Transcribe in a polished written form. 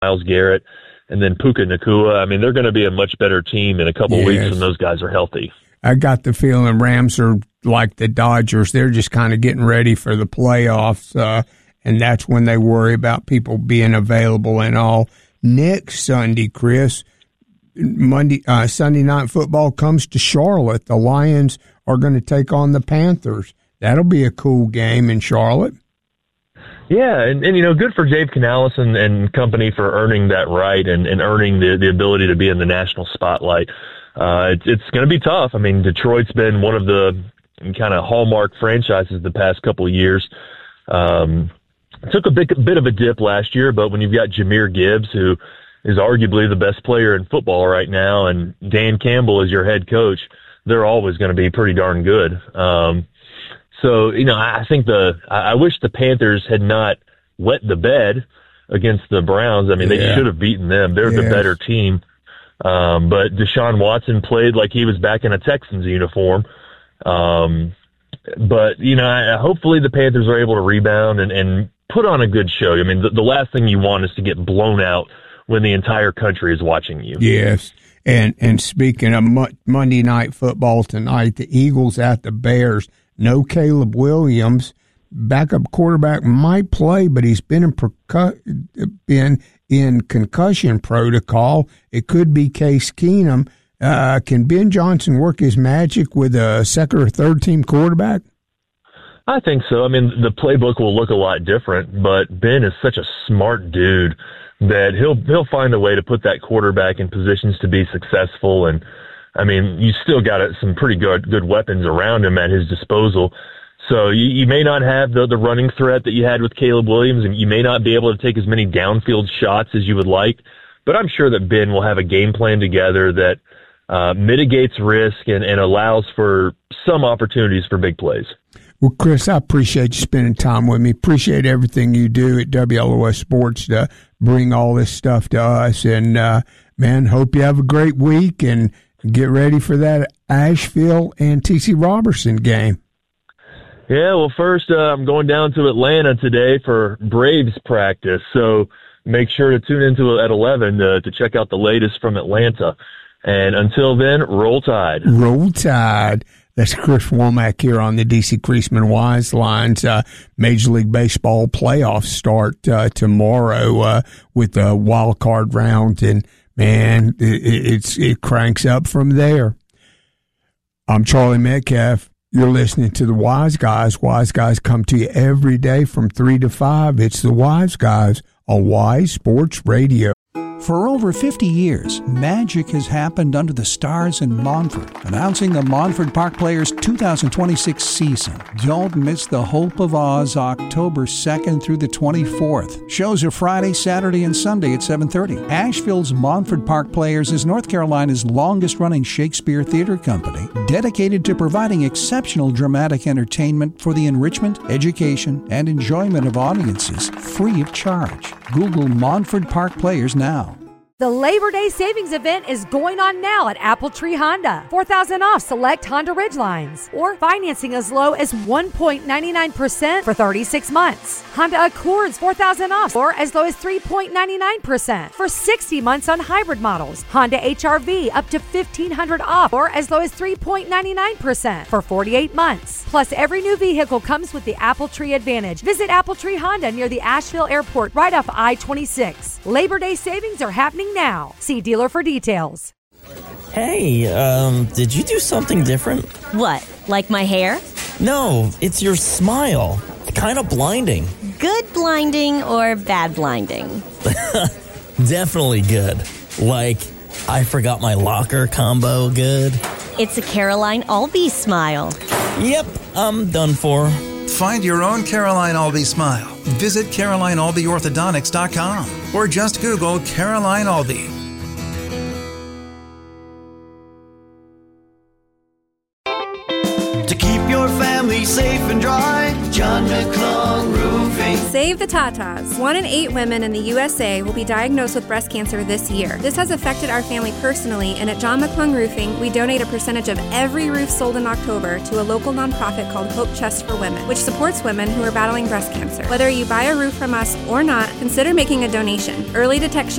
Myles Garrett, and then Puka Nacua. I mean, they're going to be a much better team in a couple of weeks when those guys are healthy. I got the feeling Rams are like the Dodgers. They're just kind of getting ready for the playoffs, and that's when they worry about people being available and all. Next Sunday, Chris, Sunday Night Football comes to Charlotte. The Lions are going to take on the Panthers. That'll be a cool game in Charlotte. Yeah, and good for Dave Canales and company for earning that right and earning the ability to be in the national spotlight. It's going to be tough. I mean, Detroit's been one of the kind of hallmark franchises the past couple of years. Took a bit of a dip last year, but when you've got Jahmyr Gibbs, who is arguably the best player in football right now, and Dan Campbell is your head coach, they're always going to be pretty darn good. So, I think I wish the Panthers had not wet the bed against the Browns. I mean, they should have beaten them. They're the better team. But Deshaun Watson played like he was back in a Texans uniform. But, hopefully the Panthers are able to rebound and put on a good show. I mean, the last thing you want is to get blown out when the entire country is watching you. Yes. And speaking of Monday Night Football tonight, the Eagles at the Bears. No Caleb Williams. Backup quarterback might play, but he's been in concussion protocol. It could be Case Keenum. Can Ben Johnson work his magic with a second or third team quarterback? I think so. I mean, the playbook will look a lot different, but Ben is such a smart dude that he'll find a way to put that quarterback in positions to be successful. And I mean, you still got some pretty good weapons around him at his disposal. So you may not have the running threat that you had with Caleb Williams, and you may not be able to take as many downfield shots as you would like. But I'm sure that Ben will have a game plan together that mitigates risk and allows for some opportunities for big plays. Well, Chris, I appreciate you spending time with me. Appreciate everything you do at WLOS Sports to bring all this stuff to us. And, man, hope you have a great week and get ready for that Asheville and TC Robertson game. Yeah, well, first, I'm going down to Atlanta today for Braves practice. So make sure to tune into it at 11 to check out the latest from Atlanta. And until then, roll tide. Roll tide. That's Chris Womack here on the DC Creasman Wise Lines. Major League Baseball playoffs start tomorrow with the wild card round, and man, it cranks up from there. I'm Charlie Metcalf. You're listening to the Wise Guys. Wise Guys come to you every day from 3 to 5. It's the Wise Guys on Wise Sports Radio. For over 50 years, magic has happened under the stars in Montford. Announcing the Montford Park Players 2026 season. Don't miss the Hope of Oz October 2nd through the 24th. Shows are Friday, Saturday, and Sunday at 7:30. Asheville's Montford Park Players is North Carolina's longest-running Shakespeare theater company, dedicated to providing exceptional dramatic entertainment for the enrichment, education, and enjoyment of audiences free of charge. Google Montford Park Players now. The Labor Day Savings Event is going on now at Apple Tree Honda. $4,000 off select Honda Ridgelines, or financing as low as 1.99% for 36 months. Honda Accords $4,000 off, or as low as 3.99% for 60 months on hybrid models. Honda HR-V up to $1,500 off, or as low as 3.99% for 48 months. Plus, every new vehicle comes with the Apple Tree Advantage. Visit Apple Tree Honda near the Asheville Airport, right off I-26. Labor Day savings are happening now. See dealer for details. Hey, did you do something different? What, like my hair? No, it's your smile. Kind of blinding. Good blinding or bad blinding? Definitely good. Like, I forgot my locker combo good. It's a Caroline Albee smile. Yep, I'm done for. Find your own Caroline Albee smile. Visit CarolineAlbeeOrthodontics.com or just Google Caroline Albee. To keep your family safe and dry, John McClung Roofing. Save the Tatas. 1 in 8 women in the USA will be diagnosed with breast cancer this year. This has affected our family personally, and at John McClung Roofing, we donate a percentage of every roof sold in October to a local nonprofit called Hope Chest for Women, which supports women who are battling breast cancer. Whether you buy a roof from us or not, consider making a donation. Early detection